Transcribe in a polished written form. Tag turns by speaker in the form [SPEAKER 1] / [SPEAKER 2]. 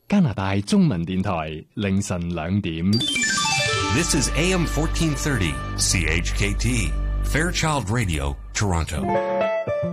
[SPEAKER 1] 加拿大中文電台凌晨2點。
[SPEAKER 2] This is AM 1430 CHKT Fairchild Radio Toronto.